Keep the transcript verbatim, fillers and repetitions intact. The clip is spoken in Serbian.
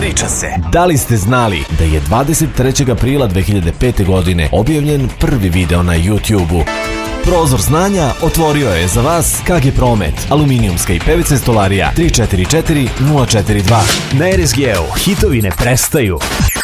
priča se. Da li ste znali da je dvadeset trećeg aprila dve hiljade pete. godine objavljen prvi video na YouTube-u? Prozor znanja otvorio je za vas K G Promet, aluminijumska i P V C stolarija tri četiri četiri nula četiri dva. Na R S G-u hitovi ne prestaju.